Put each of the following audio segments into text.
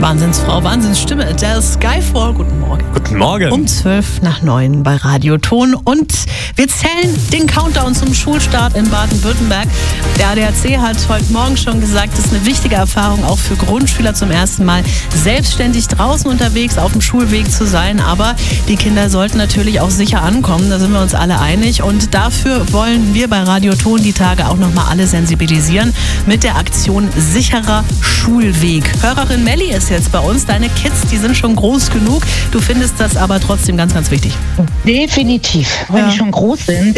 Wahnsinnsfrau, Wahnsinnsstimme, Adele Skyfall. Guten Morgen. Guten Morgen. Um 8:12 bei Radioton. Und wir zählen den Countdown zum Schulstart in Baden-Württemberg. Der ADAC hat heute Morgen schon gesagt, das ist eine wichtige Erfahrung auch für Grundschüler zum ersten Mal selbstständig draußen unterwegs auf dem Schulweg zu sein. Aber die Kinder sollten natürlich auch sicher ankommen, da sind wir uns alle einig. Und dafür wollen wir bei Radioton die Tage auch nochmal alle sensibilisieren mit der Aktion Sicherer Schulweg. Hörerin Melli ist jetzt bei uns. Deine Kids, die sind schon groß genug. Du findest das aber trotzdem ganz, ganz wichtig. Definitiv. Wenn die schon groß sind.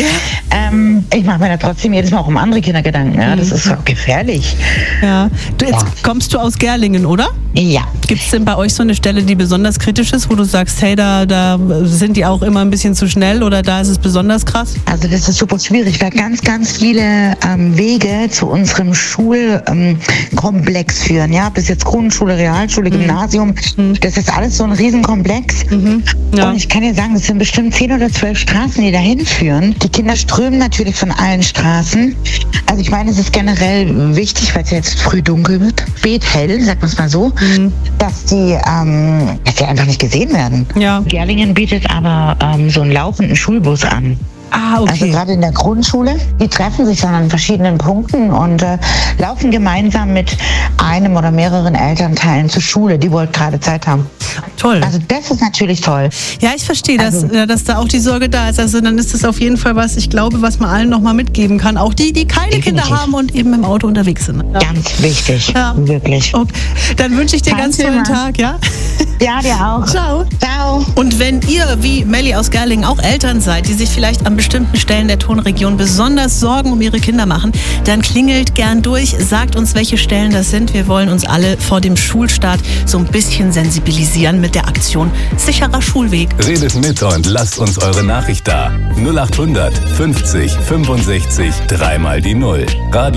Ich mache mir da trotzdem jedes Mal auch um andere Kinder Gedanken. Ja? Das ist auch gefährlich. Ja. Jetzt kommst du aus Gerlingen, oder? Ja. Gibt es denn bei euch so eine Stelle, die besonders kritisch ist, wo du sagst, hey, da sind die auch immer ein bisschen zu schnell oder da ist es besonders krass? Also das ist super schwierig, weil ganz, ganz viele Wege zu unserem Schulkomplex führen. Ja, bis jetzt Grundschule, Realschule, Gymnasium. Das ist alles so ein Riesenkomplex. Ja. Und ich kann dir sagen, es sind bestimmt 10 oder 12 Straßen, die dahin führen. Die Kinder strömen natürlich von allen Straßen. Also ich meine, es ist generell wichtig, weil es jetzt früh dunkel wird, spät hell, sagt man es mal so, dass die einfach nicht gesehen werden. Ja. Gerlingen bietet aber so einen laufenden Schulbus an. Ah, okay. Also gerade in der Grundschule, die treffen sich dann an verschiedenen Punkten und laufen gemeinsam mit einem oder mehreren Elternteilen zur Schule, die wohl gerade Zeit haben. Toll. Also das ist natürlich toll. Ja, ich verstehe, dass da auch die Sorge da ist. Also dann ist das auf jeden Fall was, ich glaube, was man allen nochmal mitgeben kann. Auch die keine Definitiv. Kinder haben und eben im Auto unterwegs sind. Ja. Ganz wichtig, Ja. Wirklich. Okay. Dann wünsche ich dir ganz Danke, tollen Mann. Tag, ja? Ja, dir auch. Ciao. Ciao. Und wenn ihr, wie Melli aus Gerlingen, auch Eltern seid, die sich vielleicht an bestimmten Stellen der Tonregion besonders Sorgen um ihre Kinder machen, dann klingelt gern durch, sagt uns, welche Stellen das sind. Wir wollen uns alle vor dem Schulstart so ein bisschen sensibilisieren mit der Aktion Sicherer Schulweg. Redet mit und lasst uns eure Nachricht da. 0800 50 65 3 mal die 0. Radio